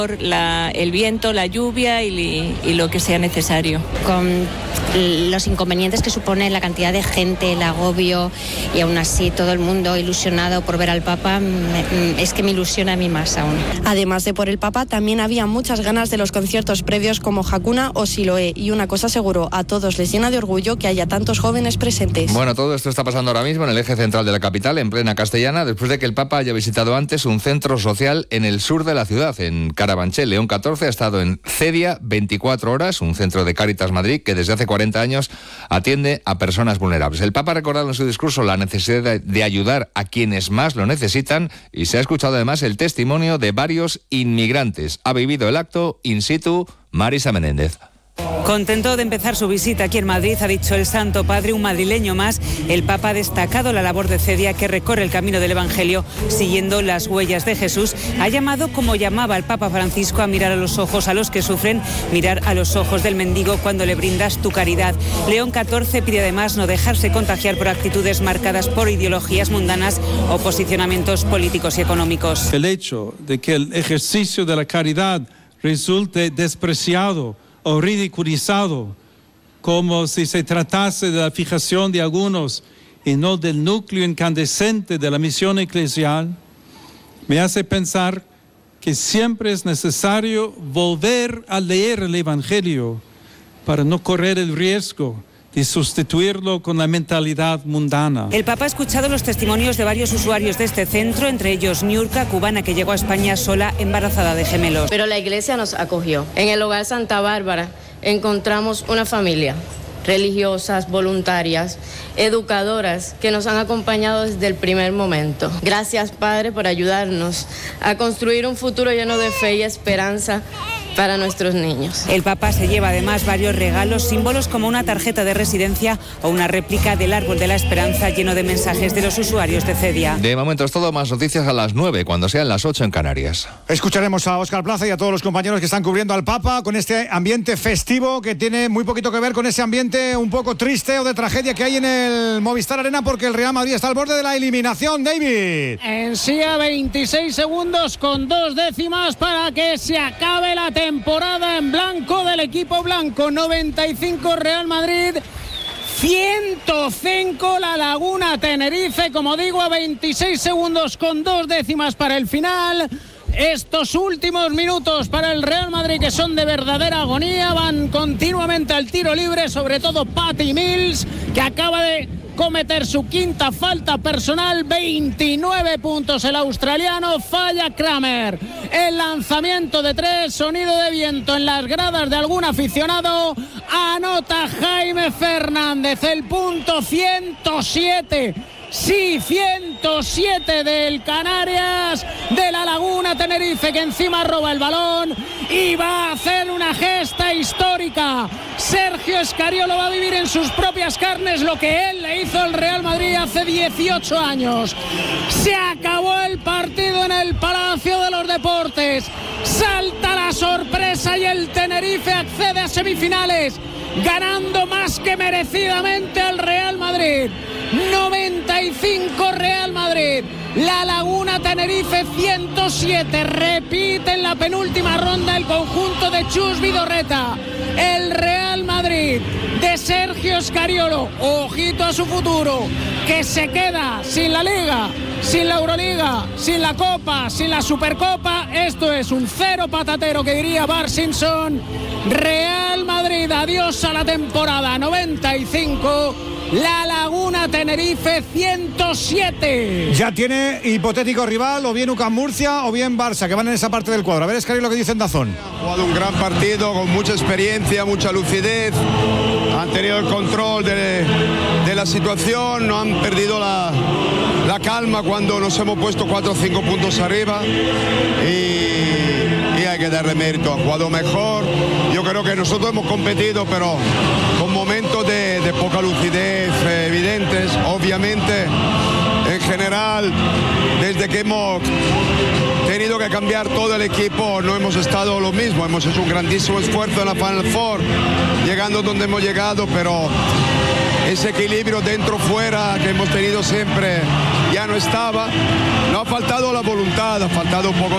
el viento, la lluvia y lo que sea necesario. Con los inconvenientes que supone la cantidad de gente, el agobio, y aún así todo el mundo ilusionado por ver al Papa, es que me ilusiona a mí más aún. Además de por el Papa, también había muchas ganas de los conciertos previos como Hakuna o Siloé, y una cosa seguro, a todos les llena de orgullo que haya tantos jóvenes presentes. Bueno, todo esto está pasando ahora mismo en el eje central de la capital, en plena Castellana, después de que el Papa haya visitado antes un centro social en el sur de la ciudad, en Carabanchel. León XIV ha estado en Cedia 24 horas, un centro de Cáritas Madrid que desde hace 40 años atiende a personas vulnerables. El Papa ha recordado en su discurso la necesidad de ayudar a quienes más lo necesitan y se ha escuchado además el testimonio de varios inmigrantes. Ha vivido el acto in situ Marisa Menéndez. Contento de empezar su visita aquí en Madrid, ha dicho el Santo Padre, un madrileño más. El Papa ha destacado la labor de Cedia, que recorre el camino del Evangelio siguiendo las huellas de Jesús. Ha llamado, como llamaba el Papa Francisco, a mirar a los ojos a los que sufren, mirar a los ojos del mendigo cuando le brindas tu caridad. León XIV pide además no dejarse contagiar por actitudes marcadas por ideologías mundanas o posicionamientos políticos y económicos. El hecho de que el ejercicio de la caridad resulte despreciado o ridiculizado, como si se tratase de la fijación de algunos y no del núcleo incandescente de la misión eclesial, me hace pensar que siempre es necesario volver a leer el Evangelio para no correr el riesgo de sustituirlo con la mentalidad mundana. El Papa ha escuchado los testimonios de varios usuarios de este centro, entre ellos Niurka, cubana que llegó a España sola, embarazada de gemelos. Pero la iglesia nos acogió. En el Hogar Santa Bárbara encontramos una familia, religiosas, voluntarias, educadoras, que nos han acompañado desde el primer momento. Gracias, Padre, por ayudarnos a construir un futuro lleno de fe y esperanza para nuestros niños. El Papa se lleva además varios regalos, símbolos como una tarjeta de residencia o una réplica del Árbol de la Esperanza lleno de mensajes de los usuarios de Cedia. De momento es todo, más noticias a las 9, cuando sean las 8 en Canarias. Escucharemos a Óscar Plaza y a todos los compañeros que están cubriendo al Papa con este ambiente festivo que tiene muy poquito que ver con ese ambiente un poco triste o de tragedia que hay en el Movistar Arena, porque el Real Madrid está al borde de la eliminación. David. En sí, a 26 segundos con 2 décimas para que se acabe la temporada en blanco del equipo blanco. 95 Real Madrid, 105 La Laguna Tenerife. Como digo, a 26 segundos con 2 décimas para el final. Estos últimos minutos para el Real Madrid, que son de verdadera agonía, van continuamente al tiro libre, sobre todo Patty Mills, que acaba de cometer su quinta falta personal. 29 puntos el australiano, falla Kramer. El lanzamiento de 3, sonido de viento en las gradas de algún aficionado. Anota Jaime Fernández, el punto 107. Sí, 107 del Canarias, de La Laguna Tenerife, que encima roba el balón y va a hacer una gesta histórica. Sergio Escariolo va a vivir en sus propias carnes lo que él le hizo al Real Madrid hace 18 años. Se acabó el partido en el Palacio de los Deportes. Salta la sorpresa y el Tenerife accede a semifinales, ganando más que merecidamente al Real Madrid. 95 Real Madrid, La Laguna Tenerife 107. Repite en la penúltima ronda el conjunto de Chus Vidorreta. El Real Madrid de Sergio Escariolo, ojito a su futuro, que se queda sin la Liga, sin la Euroliga, sin la Copa, sin la Supercopa. Esto es un cero patatero, que diría Bart Simpson. Real Madrid, adiós a la temporada. 95, La Laguna Tenerife 107. Ya tiene hipotético rival, o bien UCAM Murcia o bien Barça, que van en esa parte del cuadro. A ver, Escariolo, lo que dice en Dazón. Ha jugado un gran partido con mucha experiencia, mucha lucidez. Han tenido el control de la situación, no han perdido la calma cuando nos hemos puesto 4 o 5 puntos arriba. Y hay que darle mérito, han jugado mejor. Yo creo que nosotros hemos competido, pero con momentos de poca lucidez evidentes. Obviamente, en general, desde que hemos tenido que cambiar todo el equipo, no hemos estado lo mismo. Hemos hecho un grandísimo esfuerzo en la Final Four, llegando donde hemos llegado, pero ese equilibrio dentro-fuera que hemos tenido siempre ya no estaba. No ha faltado la voluntad, ha faltado un poco